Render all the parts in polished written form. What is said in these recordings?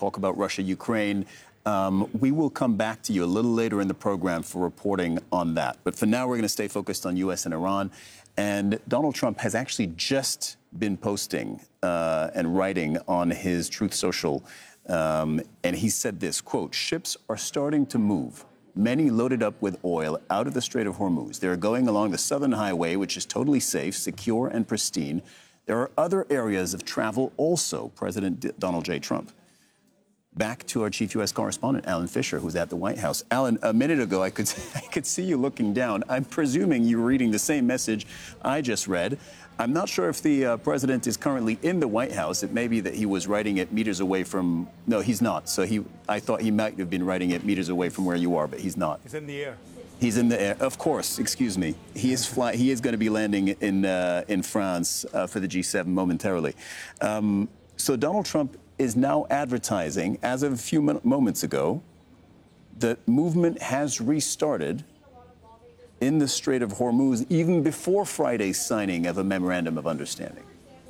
talk about Russia, Ukraine. We will come back to you a little later in the program for reporting on that. But for now, we're going to stay focused on U.S. and Iran. And Donald Trump has actually just been posting and writing on his Truth Social. And he said this, quote, ships are starting to move, many loaded up with oil out of the Strait of Hormuz. They're going along the Southern Highway, which is totally safe, secure, and pristine. There are other areas of travel also, President Donald J. Trump. Back to our chief U.S. correspondent, Alan Fisher, who's at the White House. Alan, a minute ago, I could see you looking down. I'm presuming you're reading the same message I just read. I'm not sure if the president is currently in the White House. It may be that he was writing it meters away from... No, he's not. So I thought he might have been writing it meters away from where you are, but he's not. He's in the air. He's in the air, of course. Excuse me. He is going to be landing in France for the G7 momentarily. So Donald Trump is now advertising, as of a few moments ago, that movement has restarted in the Strait of Hormuz, even before Friday's signing of a memorandum of understanding.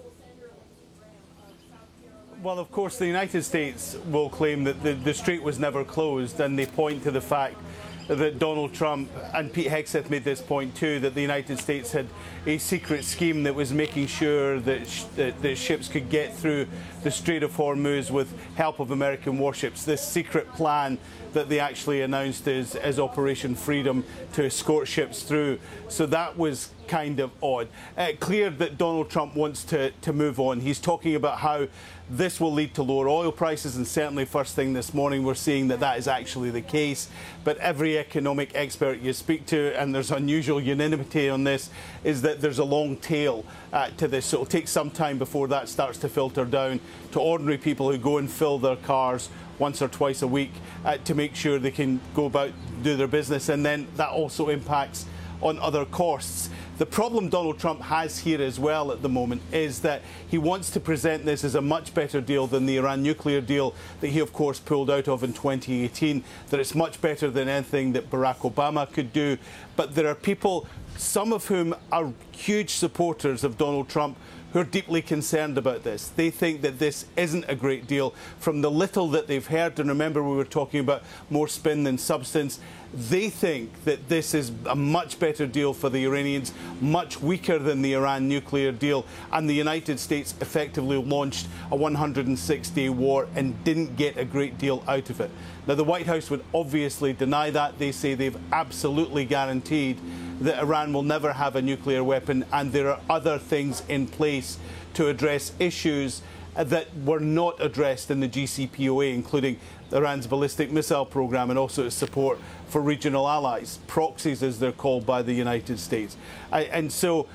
Well, of course, the United States will claim that the strait was never closed, and they point to the fact that Donald Trump, and Pete Hegseth made this point too, that the United States had a secret scheme that was making sure that ships could get through the Strait of Hormuz with help of American warships. This secret plan that they actually announced as Operation Freedom to escort ships through. So that was kind of odd. Clear that Donald Trump wants to move on. He's talking about how this will lead to lower oil prices, and certainly first thing this morning we're seeing that is actually the case. But every economic expert you speak to, and there's unusual unanimity on this, is that there's a long tail to this. So it'll take some time before that starts to filter down to ordinary people who go and fill their cars once or twice a week to make sure they can go about, do their business, and then that also impacts on other costs. The problem Donald Trump has here as well at the moment is that he wants to present this as a much better deal than the Iran nuclear deal that he, of course, pulled out of in 2018, that it's much better than anything that Barack Obama could do. But there are people, some of whom are huge supporters of Donald Trump, who are deeply concerned about this. They think that this isn't a great deal. From the little that they've heard, and remember we were talking about more spin than substance, they think that this is a much better deal for the Iranians, much weaker than the Iran nuclear deal, and the United States effectively launched a 106-day war and didn't get a great deal out of it. Now, the White House would obviously deny that. They say they've absolutely guaranteed that Iran will never have a nuclear weapon, and there are other things in place to address issues that were not addressed in the JCPOA, including Iran's ballistic missile program and also its support for regional allies, proxies as they're called by the United States. And so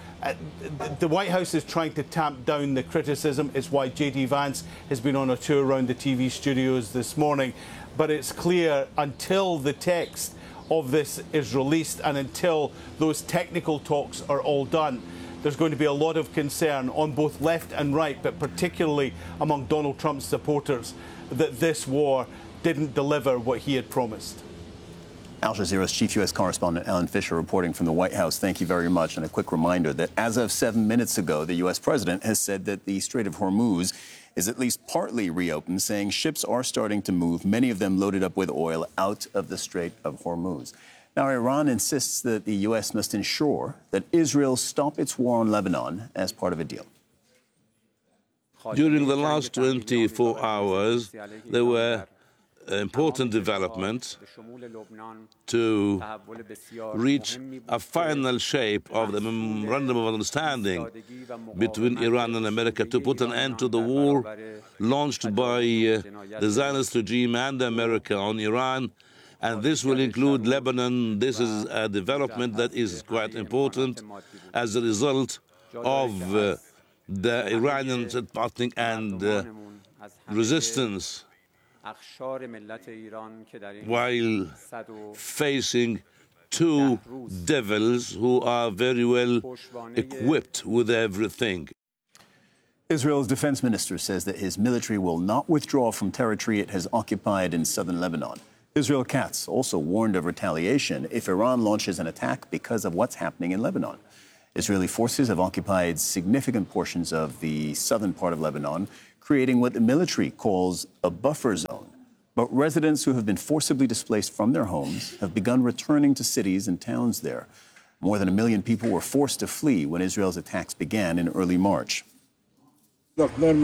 the White House is trying to tamp down the criticism. It's why J.D. Vance has been on a tour around the TV studios this morning. But it's clear, until the text of this is released and until those technical talks are all done, there's going to be a lot of concern on both left and right, but particularly among Donald Trump's supporters, that this war didn't deliver what he had promised. Al Jazeera's chief U.S. correspondent Alan Fisher reporting from the White House. Thank you very much. And a quick reminder that as of 7 minutes ago, the U.S. president has said that the Strait of Hormuz is at least partly reopened, saying ships are starting to move, many of them loaded up with oil, out of the Strait of Hormuz. Now, Iran insists that the U.S. must ensure that Israel stop its war on Lebanon as part of a deal. During the last 24 hours, there were important developments to reach a final shape of the Memorandum of Understanding between Iran and America to put an end to the war launched by the Zionist regime and America on Iran. And this will include Lebanon. This is a development that is quite important as a result of the Iranian parting and resistance, while facing two devils who are very well equipped with everything. Israel's defense minister says that his military will not withdraw from territory it has occupied in southern Lebanon. Israel Katz also warned of retaliation if Iran launches an attack because of what's happening in Lebanon. Israeli forces have occupied significant portions of the southern part of Lebanon, creating what the military calls a buffer zone. But residents who have been forcibly displaced from their homes have begun returning to cities and towns there. More than 1 million people were forced to flee when Israel's attacks began in early March. A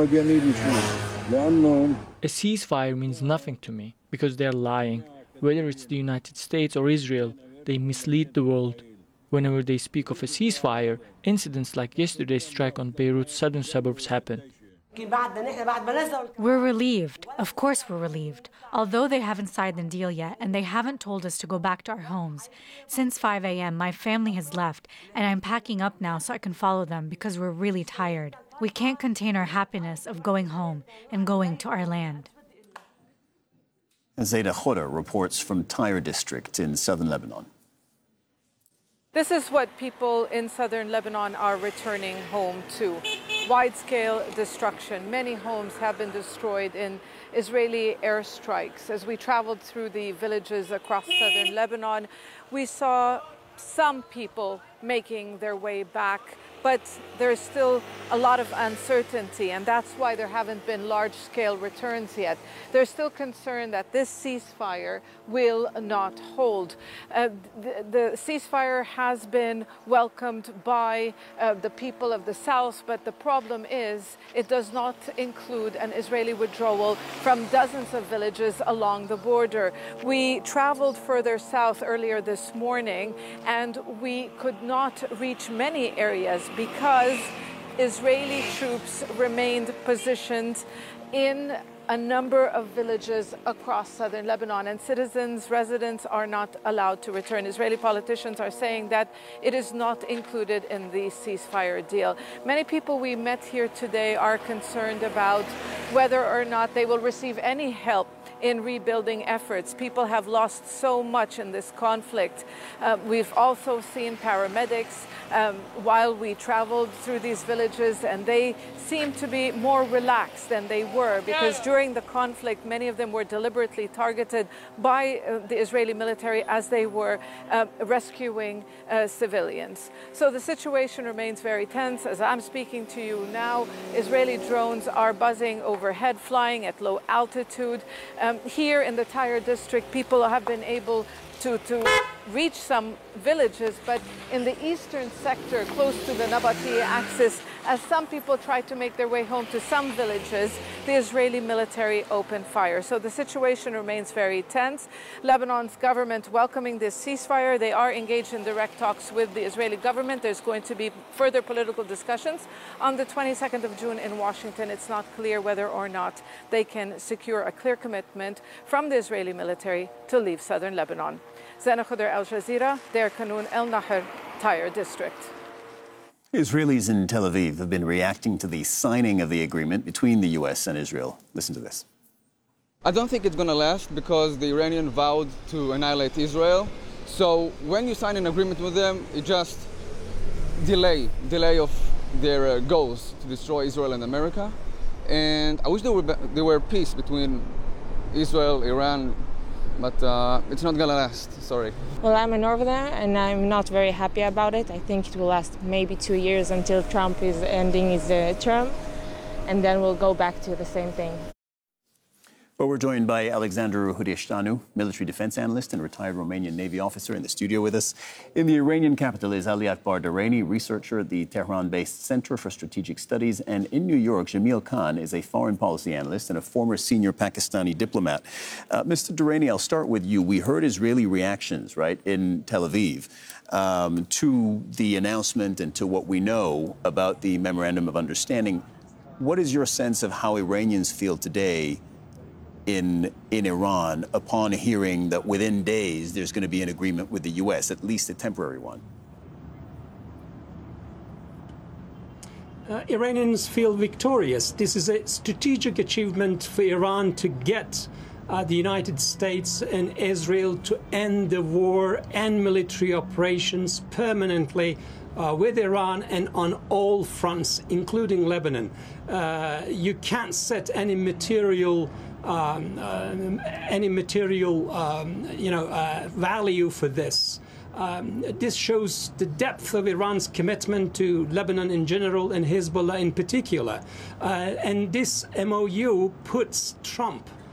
ceasefire means nothing to me because they're lying. Whether it's the United States or Israel, they mislead the world. Whenever they speak of a ceasefire, incidents like yesterday's strike on Beirut's southern suburbs happen. We're relieved. Of course we're relieved. Although they haven't signed the deal yet and they haven't told us to go back to our homes. Since 5 a.m., my family has left and I'm packing up now so I can follow them because we're really tired. We can't contain our happiness of going home and going to our land. Zayda Khoda reports from Tyre district in southern Lebanon. This is what people in southern Lebanon are returning home to. Wide-scale destruction. Many homes have been destroyed in Israeli airstrikes. As we traveled through the villages across southern Lebanon, we saw some people making their way back, but there's still a lot of uncertainty, and that's why there haven't been large-scale returns yet. There's still concern that this ceasefire will not hold. The ceasefire has been welcomed by the people of the south, but the problem is it does not include an Israeli withdrawal from dozens of villages along the border. We traveled further south earlier this morning, and we could not reach many areas because Israeli troops remained positioned in a number of villages across southern Lebanon, and citizens, residents are not allowed to return. Israeli politicians are saying that it is not included in the ceasefire deal. Many people we met here today are concerned about whether or not they will receive any help in rebuilding efforts. People have lost so much in this conflict. We've also seen paramedics while we traveled through these villages, and they seem to be more relaxed than they were because during the conflict, many of them were deliberately targeted by the Israeli military as they were rescuing civilians. So the situation remains very tense. As I'm speaking to you now, Israeli drones are buzzing overhead, flying at low altitude. Here in the Tyre district, people have been able to reach some villages, but in the eastern sector, close to the Nabatieh axis, as some people try to make their way home to some villages, the Israeli military opened fire. So the situation remains very tense. Lebanon's government welcoming this ceasefire. They are engaged in direct talks with the Israeli government. There's going to be further political discussions on the 22nd of June in Washington. It's not clear whether or not they can secure a clear commitment from the Israeli military to leave southern Lebanon. Zayda Khoda, Al Jazeera, Der Kanun, El Nahr, Tyre district. Israelis in Tel Aviv have been reacting to the signing of the agreement between the U.S. and Israel. Listen to this. I don't think it's going to last because the Iranians vowed to annihilate Israel. So when you sign an agreement with them, it just delay of their goals to destroy Israel and America. And I wish there were peace between Israel, Iran, but it's not going to last, sorry. Well, I'm a Northerner and I'm not very happy about it. I think it will last maybe 2 years until Trump is ending his term, and then we'll go back to the same thing. Well, we're joined by Alexandru Hudiștanu, military defense analyst and retired Romanian Navy officer, in the studio with us. In the Iranian capital is Ali Akbar Durrani, researcher at the Tehran-based Center for Strategic Studies. And in New York, Jamil Khan is a foreign policy analyst and a former senior Pakistani diplomat. Mr. Durrani, I'll start with you. We heard Israeli reactions, right, in Tel Aviv to the announcement and to what we know about the Memorandum of Understanding. What is your sense of how Iranians feel today in Iran upon hearing that within days there's going to be an agreement with the U.S., at least a temporary one? Iranians feel victorious. This is a strategic achievement for Iran to get the United States and Israel to end the war and military operations permanently with Iran and on all fronts, including Lebanon. You can't set any material value for this. This shows the depth of Iran's commitment to Lebanon in general and Hezbollah in particular. And this MOU puts Trump